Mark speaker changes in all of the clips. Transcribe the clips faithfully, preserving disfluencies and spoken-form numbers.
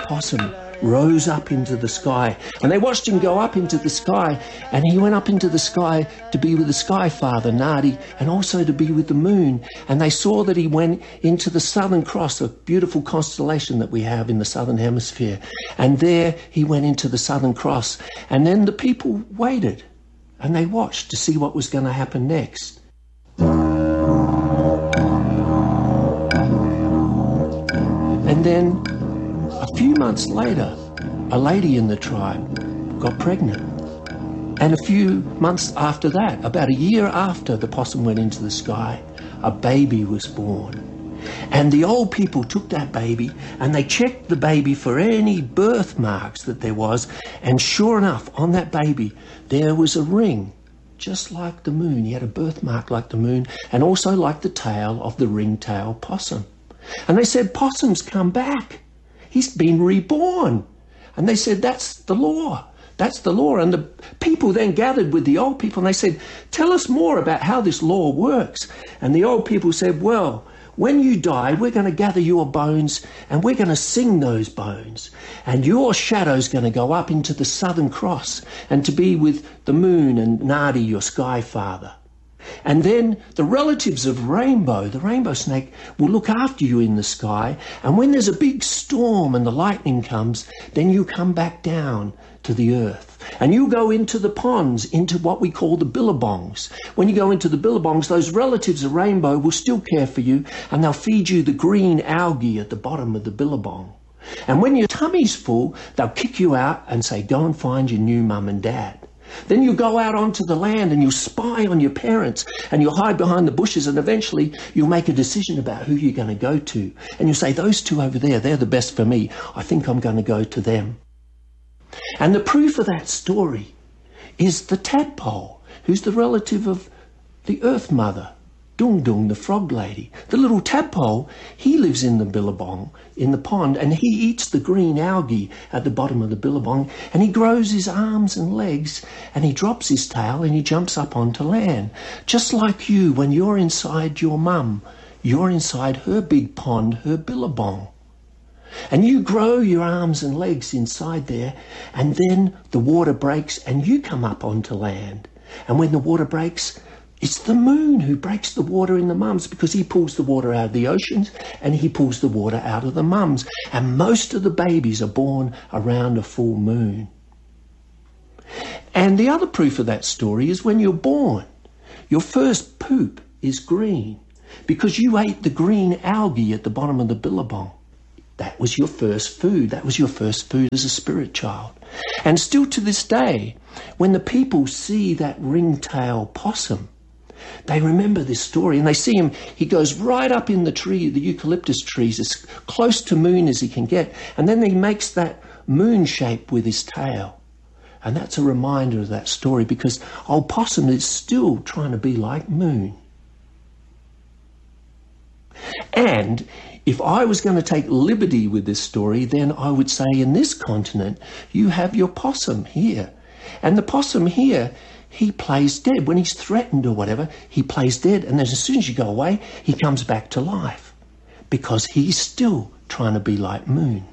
Speaker 1: possum rose up into the sky. And they watched him go up into the sky, and he went up into the sky to be with the Sky Father, Nadi, and also to be with the moon. And they saw that he went into the Southern Cross, a beautiful constellation that we have in the Southern Hemisphere. And there he went into the Southern Cross. And then the people waited, and they watched to see what was going to happen next. And then a few months later, a lady in the tribe got pregnant. And a few months after that, about a year after the possum went into the sky, a baby was born. And the old people took that baby and they checked the baby for any birthmarks that there was. And sure enough, on that baby, there was a ring, just like the moon. He had a birthmark like the moon, and also like the tail of the ring-tailed possum. And they said, possum's come back. He's been reborn. And they said, that's the law. That's the law. And the people then gathered with the old people and they said, tell us more about how this law works. And the old people said, well, when you die, we're going to gather your bones and we're going to sing those bones. And your shadow's going to go up into the Southern Cross and to be with the moon and Nadi, your Sky Father. And then the relatives of Rainbow, the rainbow snake, will look after you in the sky. And when there's a big storm and the lightning comes, then you come back down to the earth. And you go into the ponds, into what we call the billabongs. When you go into the billabongs, those relatives of Rainbow will still care for you, and they'll feed you the green algae at the bottom of the billabong. And when your tummy's full, they'll kick you out and say, go and find your new mum and dad. Then you go out onto the land and you spy on your parents and you'll hide behind the bushes, and eventually you'll make a decision about who you're going to go to. And you'll say, those two over there, they're the best for me. I think I'm going to go to them. And the proof of that story is the tadpole, who's the relative of the Earth Mother, Dung Dung, the frog lady. The little tadpole, he lives in the billabong, in the pond, and he eats the green algae at the bottom of the billabong, and he grows his arms and legs, and he drops his tail, and he jumps up onto land. Just like you, when you're inside your mum, you're inside her big pond, her billabong. And you grow your arms and legs inside there, and then the water breaks, and you come up onto land. And when the water breaks, it's the moon who breaks the water in the mums, because he pulls the water out of the oceans and he pulls the water out of the mums. And most of the babies are born around a full moon. And the other proof of that story is when you're born, your first poop is green because you ate the green algae at the bottom of the billabong. That was your first food. That was your first food as a spirit child. And still to this day, when the people see that ring-tailed possum, they remember this story, and they see him. He goes right up in the tree, the eucalyptus trees, as close to moon as he can get, and then he makes that moon shape with his tail. And that's a reminder of that story, because old possum is still trying to be like moon. And if I was going to take liberty with this story, then I would say in this continent, you have your possum here. And the possum here, he plays dead. When he's threatened or whatever, he plays dead. And then as soon as you go away, he comes back to life. Because he's still trying to be like moon.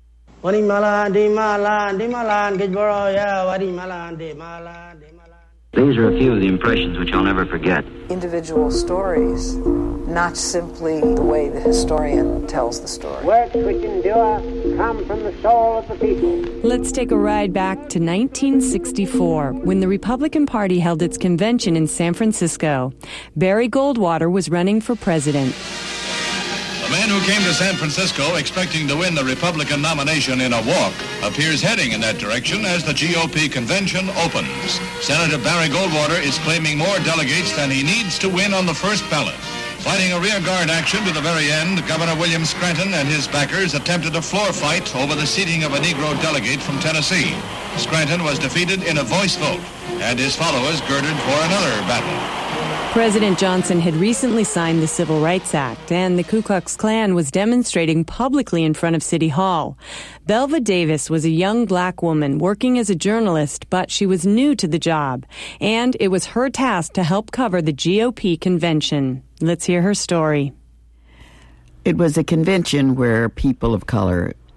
Speaker 2: These are a few of the impressions which I'll never forget.
Speaker 3: Individual stories, not simply the way the historian tells the story.
Speaker 4: Works which endure come from the soul of the people.
Speaker 5: Let's take a ride back to nineteen sixty-four, when the Republican Party held its convention in San Francisco. Barry Goldwater was running for president.
Speaker 6: The man who came to San Francisco expecting to win the Republican nomination in a walk appears heading in that direction as the G O P convention opens. Senator Barry Goldwater is claiming more delegates than he needs to win on the first ballot. Fighting a rearguard action to the very end, Governor William Scranton and his backers attempted a floor fight over the seating of a Negro delegate from Tennessee. Scranton was defeated in a voice vote, and his followers girded for another battle.
Speaker 5: President Johnson had recently signed the Civil Rights Act, and the Ku Klux Klan was demonstrating publicly in front of City Hall. Belva Davis was a young black woman working as a journalist, but she was new to the job, and it was her task to help cover the G O P convention. Let's hear her story.
Speaker 7: It was a convention where people of color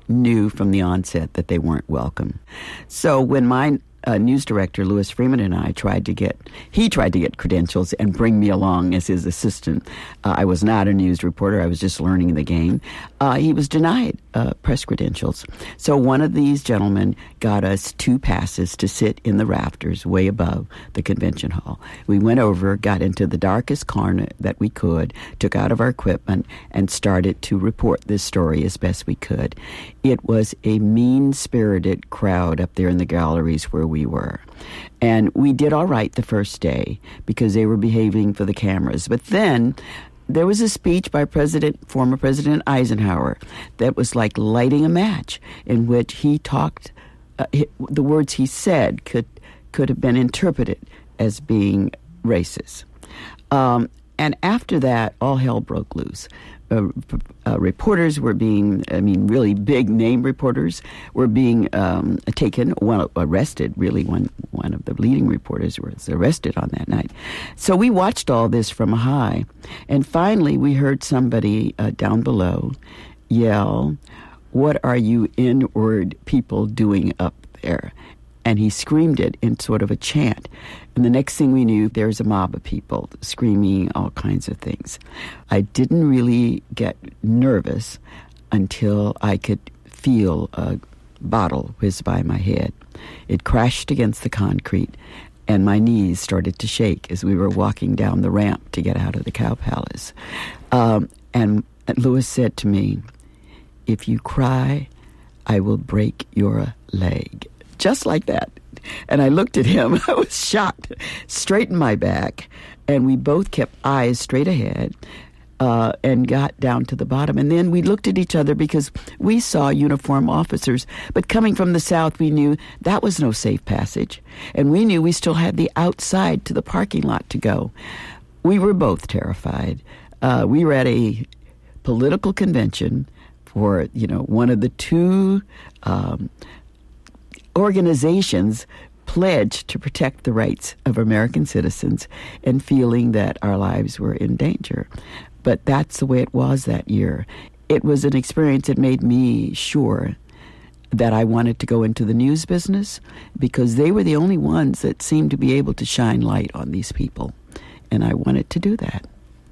Speaker 7: knew from the onset that they weren't welcome. So when my uh, news director, Louis Freeman, and I tried to get, he tried to get credentials and bring me along as his assistant. Uh, I was not a news reporter. I was just learning the game. Uh, he was denied uh, press credentials. So one of these gentlemen got us two passes to sit in the rafters way above the convention hall. We went over, got into the darkest corner that we could, took out of our equipment, and started to report this story as best we could. It was a mean-spirited crowd up there in the galleries where we were. And we did all right the first day because they were behaving for the cameras. But then there was a speech by President, former President Eisenhower that was like lighting a match, in which he talked, uh, the words he said could could have been interpreted as being racist. Um, and after that, all hell broke loose. Uh, uh, reporters were being, I mean, really big name reporters were being um, taken, well, arrested. Really, one one of the leading reporters was arrested on that night. So we watched all this from a high, and finally we heard somebody uh, down below yell, "What are you inward people doing up there?" And he screamed it in sort of a chant. And the next thing we knew, there was a mob of people screaming all kinds of things. I didn't really get nervous until I could feel a bottle whiz by my head. It crashed against the concrete, and my knees started to shake as we were walking down the ramp to get out of the Cow Palace. Um, and Louis said to me, "If you cry, I will break your leg." Just like that. And I looked at him. I was shocked. Straightened my back. And we both kept eyes straight ahead uh, and got down to the bottom. And then we looked at each other because we saw uniformed officers. But coming from the south, we knew that was no safe passage. And we knew we still had the outside to the parking lot to go. We were both terrified. Uh, we were at a political convention for, you know, one of the two Um, organizations pledged to protect the rights of American citizens, and feeling that our lives were in danger. But that's the way it was that year. It was an experience that made me sure that I wanted to go into the news business, because they were the only ones that seemed to be able to shine light on these people. And I wanted to do that.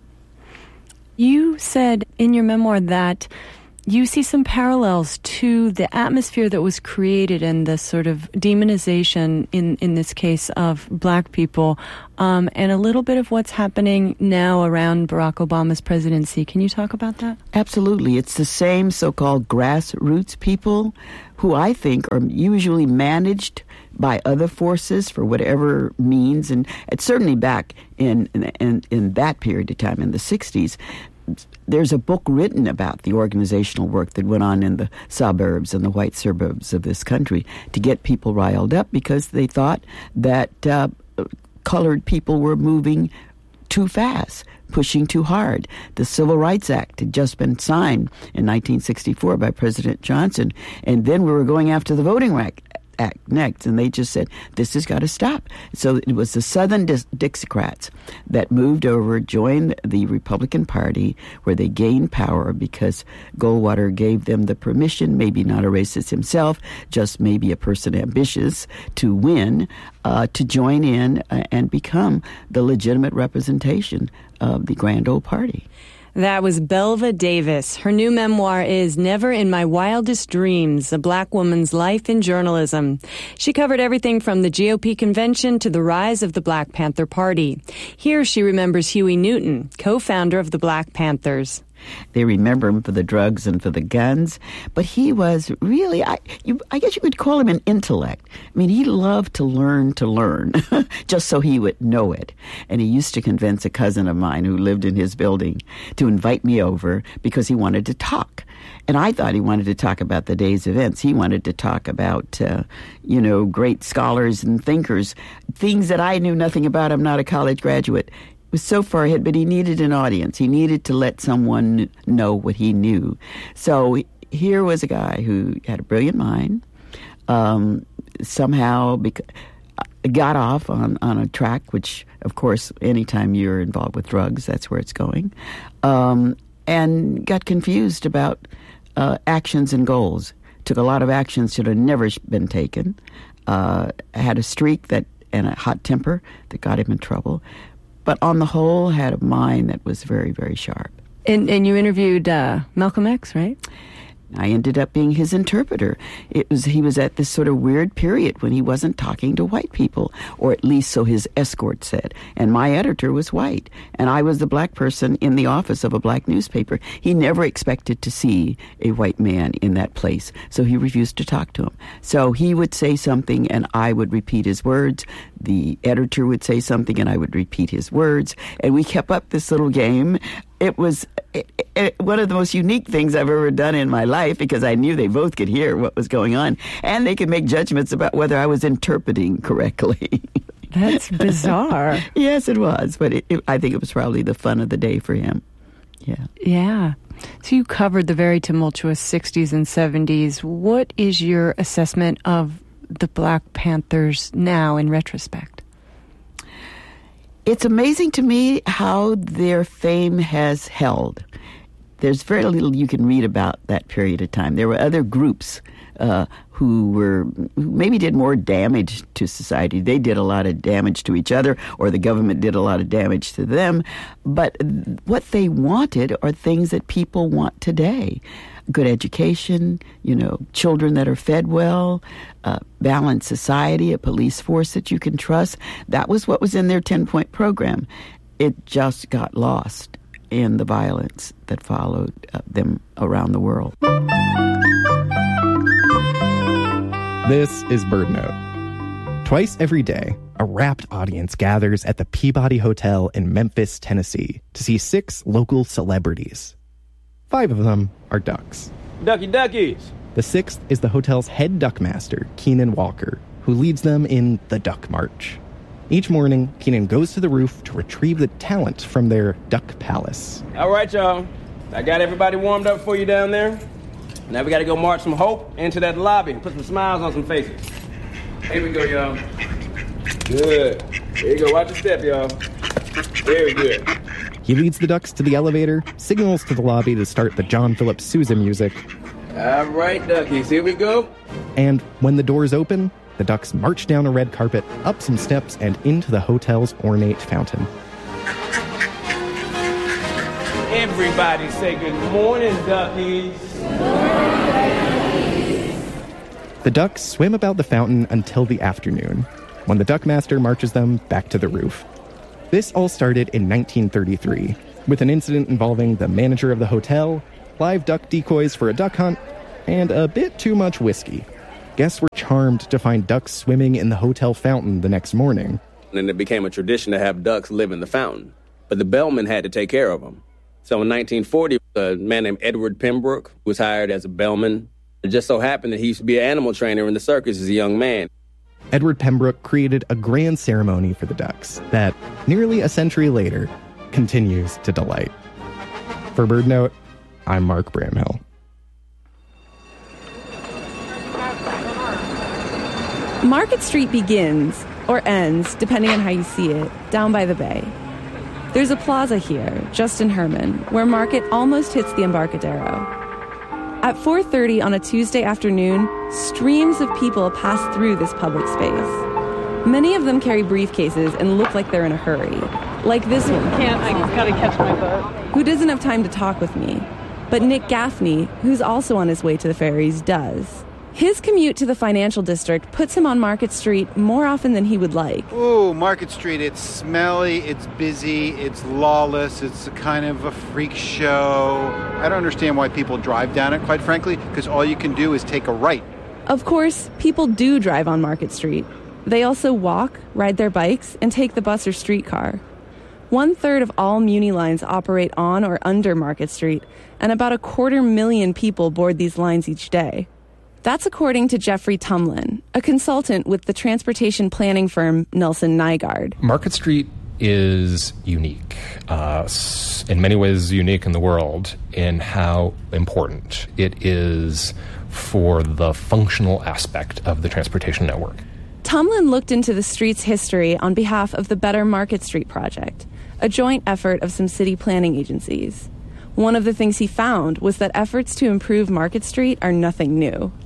Speaker 5: You said in your memoir that you see some parallels to the atmosphere that was created and the sort of demonization, in, in this case, of black people, um, and a little bit of what's happening now around Barack Obama's presidency. Can you talk about that? Absolutely. It's the same so-called grassroots people who I think are usually managed by other forces for whatever means. And it's certainly back in, in, in that period of time, in the sixties, there's a book written about the organizational work that went on in the suburbs and the white suburbs of this country to get people riled up because they thought that uh, colored people were moving too fast, pushing too hard. The Civil Rights Act had just been signed in nineteen sixty-four by President Johnson, and then we were going after the Voting Act Act next, and they just said, this has got to stop. So it was the Southern Dis- Dixiecrats that moved over, joined the Republican Party, where they gained power because Goldwater gave them the permission, maybe not a racist himself, just maybe a person ambitious to win, uh, to join in uh, and become the legitimate representation of the Grand Old Party. That was Belva Davis. Her new memoir is Never in My Wildest Dreams, A Black Woman's Life in Journalism. She covered everything from the G O P convention to the rise of the Black Panther Party. Here she remembers Huey Newton, co-founder of the Black Panthers. They remember him for the drugs and for the guns, but he was really, I, you, I guess you could call him an intellect. I mean, he loved to learn to learn, just so he would know it. And he used to convince a cousin of mine who lived in his building to invite me over because he wanted to talk. And I thought he wanted to talk about the day's events. He wanted to talk about, uh, you know, great scholars and thinkers, things that I knew nothing about. I'm not a college graduate. Was so far ahead, but he needed an audience. He needed to let someone know what he knew. So here was a guy who had a brilliant mind, um, somehow bec- got off on, on a track, which, of course, anytime you're involved with drugs, that's where it's going, um, and got confused about uh, actions and goals.
Speaker 7: took a lot of actions should have never been taken, uh, had a streak that and a hot temper that got him in trouble, but on the whole had a mind that was very, very sharp.
Speaker 5: And, and you interviewed uh, Malcolm X, right?
Speaker 7: I ended up being his interpreter. It was he was at this sort of weird period when he wasn't talking to white people, or at least so his escort said. And my editor was white, and I was the black person in the office of a black newspaper. He never expected to see a white man in that place, so he refused to talk to him. So he would say something, and I would repeat his words. The editor would say something, and I would repeat his words. And we kept up this little game. It was it, it, one of the most unique things I've ever done in my life, because I knew they both could hear what was going on, and they could make judgments about whether I was interpreting correctly.
Speaker 5: That's bizarre.
Speaker 7: Yes, it was, but it, it, I think it was probably the fun of the day for him. Yeah.
Speaker 5: Yeah. So you covered the very tumultuous sixties and seventies. What is your assessment of the Black Panthers now in retrospect?
Speaker 7: It's amazing to me how their fame has held. There's very little you can read about that period of time. There were other groups uh, who were who maybe did more damage to society. They did a lot of damage to each other, or the government did a lot of damage to them. But what they wanted are things that people want today. Good education, you know, children that are fed well, uh, balanced society, a police force that you can trust. That was what was in their ten-point program. It just got lost in the violence that followed uh, them around the world.
Speaker 8: This is Bird Note. Twice every day, a rapt audience gathers at the Peabody Hotel in Memphis, Tennessee, to see six local celebrities. Five of them are ducks.
Speaker 9: Ducky duckies!
Speaker 8: The sixth is the hotel's head duckmaster, Keenan Walker, who leads them in the Duck March. Each morning, Keenan goes to the roof to retrieve the talent from their duck palace.
Speaker 9: All right, y'all. I got everybody warmed up for you down there. Now we got to go march some hope into that lobby and put some smiles on some faces. Here we go, y'all. Good. There you go. Watch your step, y'all. Very good.
Speaker 8: He leads the ducks to the elevator, signals to the lobby to start the John Philip Sousa music.
Speaker 9: All right, duckies, here we go.
Speaker 8: And when the doors open, the ducks march down a red carpet, up some steps, and into the hotel's ornate fountain.
Speaker 9: Everybody say good morning, duckies.
Speaker 8: The ducks swim about the fountain until the afternoon, when the duckmaster marches them back to the roof. This all started in nineteen thirty-three, with an incident involving the manager of the hotel, live duck decoys for a duck hunt, and a bit too much whiskey. Guests were charmed to find ducks swimming in the hotel fountain the next morning.
Speaker 9: And it became a tradition to have ducks live in the fountain, but the bellman had to take care of them. So in nineteen forty, a man named Edward Pembroke was hired as a bellman. It just so happened that he used to be an animal trainer in the circus as a young man.
Speaker 8: Edward Pembroke created a grand ceremony for the ducks that, nearly a century later, continues to delight. For Bird Note, I'm Mark Bramhill.
Speaker 5: Market Street begins, or ends, depending on how you see it, down by the bay. There's a plaza here, Justin Herman, where Market almost hits the Embarcadero. At four thirty on a Tuesday afternoon, streams of people pass through this public space. Many of them carry briefcases and look like they're in a hurry. Like this one.
Speaker 10: Can't, I gotta catch my butt.
Speaker 5: Who doesn't have time to talk with me. But Nick Gaffney, who's also on his way to the ferries, does. His commute to the financial district puts him on Market Street more often than he would like.
Speaker 11: Ooh, Market Street, it's smelly, it's busy, it's lawless, it's a kind of a freak show. I don't understand why people drive down it, quite frankly, because all you can do is take a right.
Speaker 5: Of course, people do drive on Market Street. They also walk, ride their bikes, and take the bus or streetcar. One-third of all Muni lines operate on or under Market Street, and about a quarter million people board these lines each day. That's according to Jeffrey Tumlin, a consultant with the transportation planning firm Nelson Nygaard.
Speaker 12: Market Street is unique, uh, in many ways unique in the world in how important it is for the functional aspect of the transportation network.
Speaker 5: Tumlin looked into the street's history on behalf of the Better Market Street Project, a joint effort of some city planning agencies. One of the things he found was that efforts to improve Market Street are nothing new.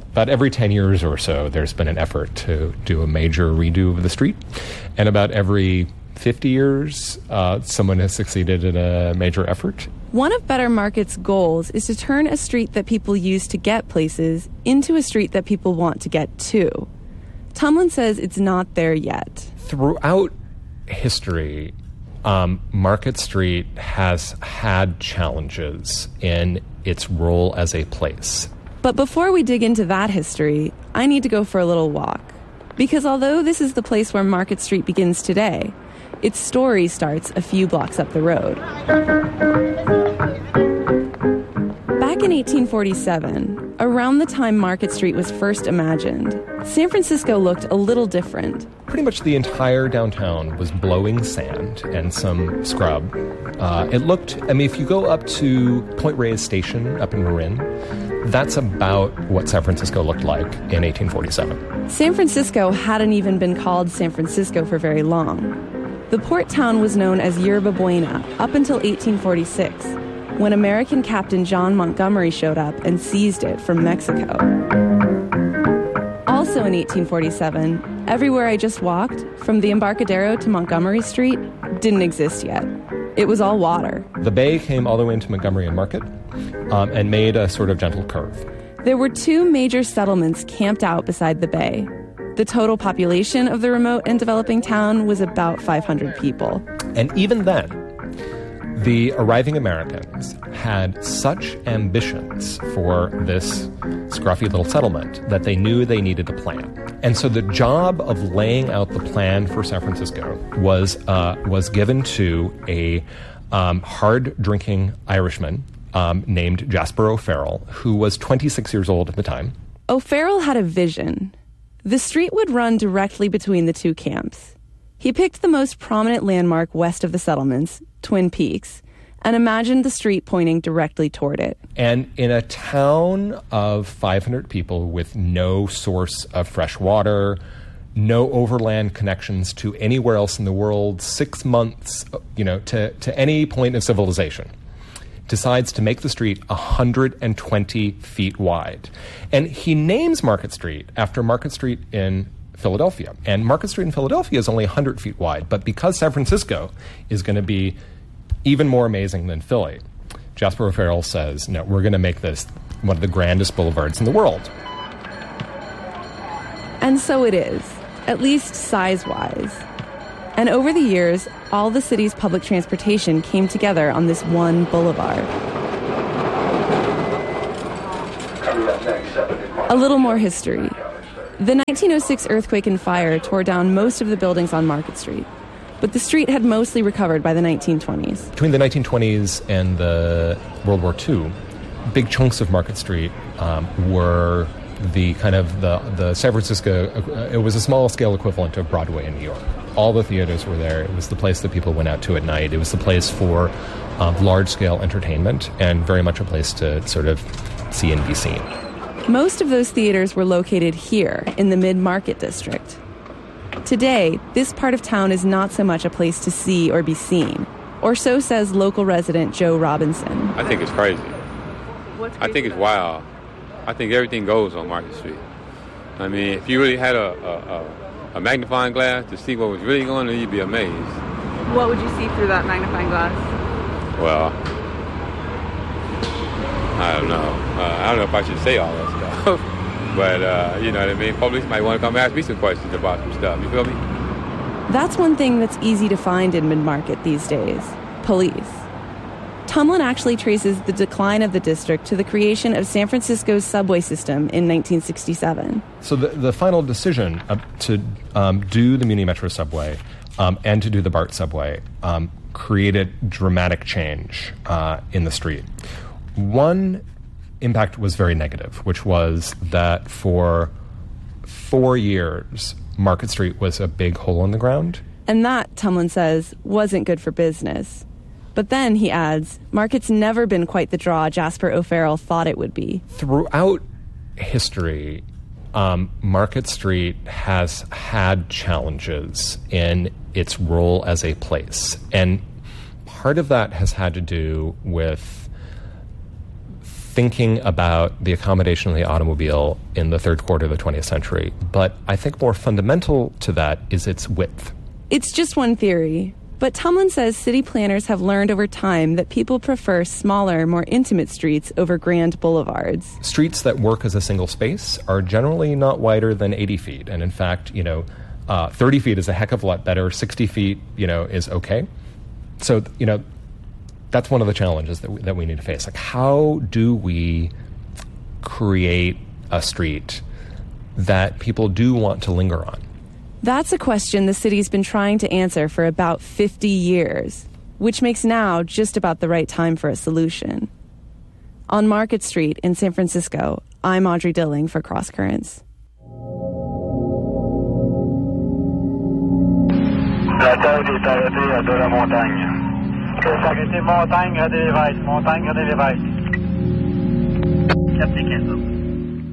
Speaker 12: about every ten years or so, there's been an effort to do a major redo of the street. And about every fifty years, uh, someone has succeeded in a major effort.
Speaker 5: One of Better Market's goals is to turn a street that people use to get places into a street that people want to get to. Tumlin says it's not there yet.
Speaker 12: Throughout history, um, Market Street has had challenges in its role as a place.
Speaker 5: But before we dig into that history, I need to go for a little walk. Because although this is the place where Market Street begins today, its story starts a few blocks up the road. Back in eighteen forty-seven, around the time Market Street was first imagined, San Francisco looked a little different.
Speaker 12: Pretty much the entire downtown was blowing sand and some scrub. Uh, it looked, I mean, if you go up to Point Reyes Station up in Marin, that's about what San Francisco looked like in eighteen forty-seven.
Speaker 5: San Francisco hadn't even been called San Francisco for very long. The port town was known as Yerba Buena up until eighteen forty-six, when American Captain John Montgomery showed up and seized it from Mexico. Also in eighteen forty-seven, everywhere I just walked, from the Embarcadero to Montgomery Street, didn't exist yet. It was all water.
Speaker 12: The bay came all the way into Montgomery and Market um, and made a sort of gentle curve.
Speaker 5: There were two major settlements camped out beside the bay. The total population of the remote and developing town was about five hundred people.
Speaker 12: And even then, the arriving Americans had such ambitions for this scruffy little settlement that they knew they needed a plan. And so the job of laying out the plan for San Francisco was uh, was given to a um, hard-drinking Irishman um, named Jasper O'Farrell, who was twenty-six years old at the time.
Speaker 5: O'Farrell had a vision. The street would run directly between the two camps. He picked the most prominent landmark west of the settlements, Twin Peaks, and imagined the street pointing directly toward it.
Speaker 12: And in a town of five hundred people with no source of fresh water, no overland connections to anywhere else in the world, six months, you know, to, to any point of civilization, decides to make the street one hundred twenty feet wide. And he names Market Street after Market Street in Philadelphia. And Market Street in Philadelphia is only one hundred feet wide. But because San Francisco is going to be even more amazing than Philly, Jasper O'Farrell says, no, we're going to make this one of the grandest boulevards in the world.
Speaker 5: And so it is, at least size-wise. And over the years, all the city's public transportation came together on this one boulevard. A little more history. The nineteen oh six earthquake and fire tore down most of the buildings on Market Street, but the street had mostly recovered by the nineteen twenties.
Speaker 12: Between the nineteen twenties and the World War Two, big chunks of Market Street um, were the kind of the, the San Francisco, uh, it was a small-scale equivalent of Broadway in New York. All the theaters were there. It was the place that people went out to at night. It was the place for um, large-scale entertainment and very much a place to sort of see and be seen.
Speaker 5: Most of those theaters were located here in the Mid-Market District. Today, this part of town is not so much a place to see or be seen, or so says local resident Joe Robinson.
Speaker 13: I think it's crazy.
Speaker 5: What's
Speaker 13: I think it's wild. I think everything goes on Market Street. I mean, if you really had a, a, a magnifying glass to see what was really going on, you'd be amazed.
Speaker 10: What would you see through that magnifying glass?
Speaker 13: Well, I don't know. Uh, I don't know if I should say all that stuff. But, uh, you know what I mean? Police might want to come ask me some questions about some stuff. You feel me?
Speaker 5: That's one thing that's easy to find in Mid-Market these days. Police. Tumlin actually traces the decline of the district to the creation of San Francisco's subway system in nineteen sixty-seven.
Speaker 12: So the, the final decision uh, to um, do the Muni Metro subway um, and to do the BART subway um, created dramatic change uh, in the street. One impact was very negative, which was that for four years, Market Street was a big hole in the ground.
Speaker 5: And that, Tumlin says, wasn't good for business. But then, he adds, Market's never been quite the draw Jasper O'Farrell thought it would be.
Speaker 12: Throughout history, um, Market Street has had challenges in its role as a place. And part of that has had to do with thinking about the accommodation of the automobile in the third quarter of the twentieth century. But I think more fundamental to that is its width.
Speaker 14: It's just one theory. But Tumlin says city planners have learned over time that people prefer smaller, more intimate streets over grand boulevards.
Speaker 12: Streets that work as a single space are generally not wider than eighty feet. And in fact, you know, uh, thirty feet is a heck of a lot better. sixty feet, you know, is okay. So, you know, that's one of the challenges that we, that we need to face. Like, how do we create a street that people do want to linger on?
Speaker 14: That's a question the city's been trying to answer for about fifty years, which makes now just about the right time for a solution. On Market Street in San Francisco, I'm Audrey Dilling for Cross Currents.
Speaker 15: La Terre est arrêtée à de la montagne. C'est arrêté montagne à des Lévesques, montagne à des Lévesques. quatre quinze.